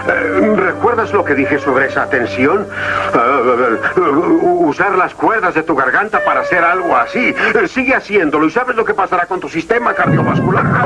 ¿Recuerdas lo que dije sobre esa tensión? Usar las cuerdas de tu garganta para hacer algo así. Sigue haciéndolo y ¿sabes lo que pasará con tu sistema cardiovascular?